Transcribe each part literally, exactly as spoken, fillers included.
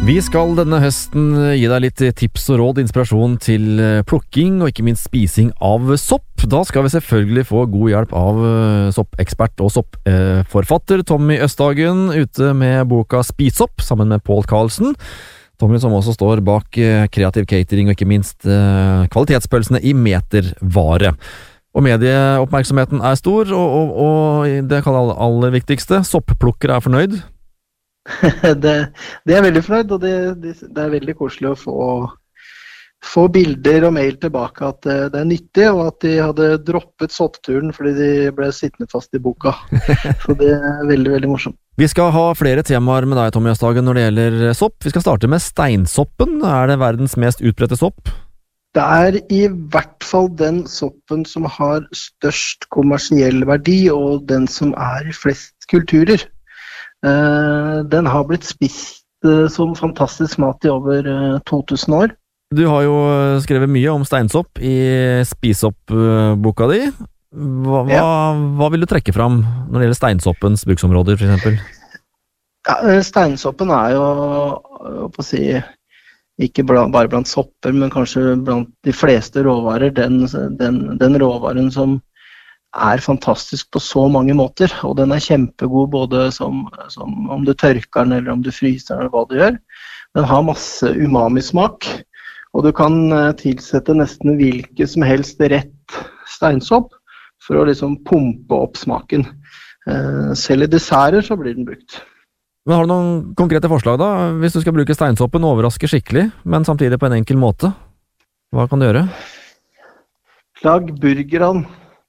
Vi skal denne høsten gi deg litt tips og råd, inspirasjon til plukking og ikke minst spising av sopp. Da skal vi selvfølgelig få god hjelp av soppekspert og soppforfatter Tommy Østhagen, ute med boka Spisopp sammen med Pål Karlsen. Tommy som også står bak kreativ catering og ikke minst kvalitetspølsene i metervare. Og medieoppmerksomheten er stor, og, og, og det kan aller, aller viktigste, sopplukkere er fornøyd. det, det er veldig fornøyd, og det, det, det er veldig koselig å få, få bilder og mail tilbake at det, det er nyttig, og at de hadde droppet soppturen fordi de ble sittende fast i boka. Så det er veldig, veldig morsomt. Vi skal ha flere temaer med deg, Tommy Østhagen, når det gjelder sopp. Vi skal starte med steinsoppen. Er det verdens mest utbredte sopp? Det er i hvert fall den soppen som har størst kommersiell verdi, og den som er i flest kulturer. Uh, den har blitt spist uh, som fantastisk mat i over uh, to tusen år. Du har jo skrevet mye om steinsopp i Spisopp-boka di. Hva, ja. hva, hva vil du trekke fram når det gjelder steinsoppens bruksområder, for eksempel? Ja, steinsoppen er jo, på å si, ikke blant, bare blant sopper, men kanskje blant de fleste råvarer, den, den, den råvaren som er fantastisk på så mange måter, og den er kjempegod både som, som om du tørker den eller om du fryser den eller hva du gjør. Den har masse umami-smak, og du kan tilsette nesten hvilke som helst rett steinsopp for å liksom pumpe opp smaken. Selv i desserter så blir den brukt. Men har du noen konkrete forslag da? Hvis du skal bruke steinsoppen, overraske skikkelig, men samtidig på en enkel måte. Hva kan du gjøre? Lag burgeren.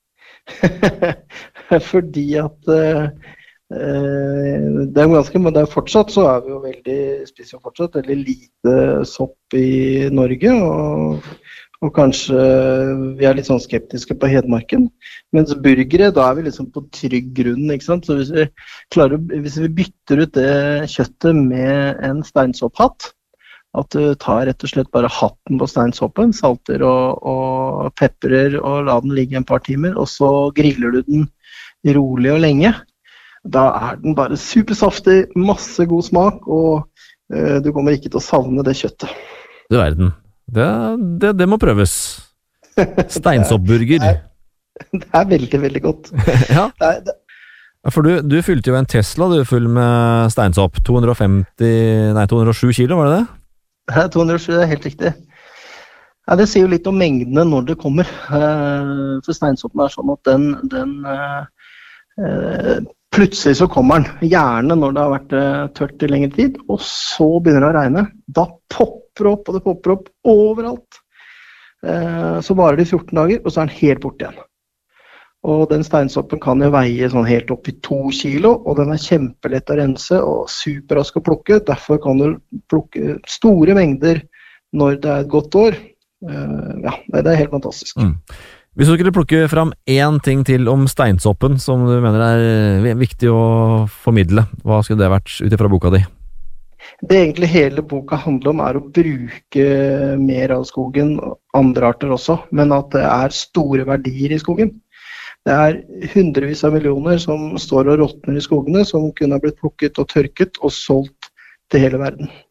Fordi at uh, det er ganske, men det er fortsatt så er vi jo veldig, spiser jo fortsatt veldig lite sopp i Norge, og, og kanskje vi er litt sånn skeptiske på Hedmarken, mens burgere, da er vi liksom på trygg grunn, ikke sant? Så hvis vi klarer, hvis vi bytter ut det kjøttet med en steinsopphatt, at du tar rett og slett bare hatten på steinsoppen, salter og, og pepper og la den ligge en par timer, og så griller du den rolig og lenge. Da er den bare supersaftig, masse god smak, og uh, du kommer ikke til å savne det kjøttet. Du verden, det, det, det må prøves. Steinsoppburger. Det er, det er veldig, veldig godt. Ja. Det er, det, For du, du fylte jo en Tesla, du, full med steinsopp. to hundre og femti, nei, to hundre og sju kilo, var det det? to hundre og sju er helt riktig. Ja, det sier jo litt om mengdene når det kommer. For steinsoppen er sånn at den, den plutselig så kommer den, gjerne når det har vært tørt i lengre tid, og så begynner det å regne. Da popper det opp, og det popper opp overalt. Så varer det i fjorten dager, og så er den helt borte igjen. Og den steinsoppen kan jo veie sånn helt opp i to kilo, og den er kjempelett å rense og superrask å plukke. Derfor kan du plukke store mengder når det er et godt år. Uh, ja, det er helt fantastisk. Mm. Hvis du skulle plukke fram én ting til om steinsoppen som du mener er viktig å formidle, hva skulle det vært ut ifra boka di? Det egentlig hele boka handler om er å bruke mer av skogen, andre arter også, men at det er store verdier i skogen. Det er hundrevis av millioner som står og råtner i skogene, som kunne ha blitt plukket og tørket og solgt til hele verden.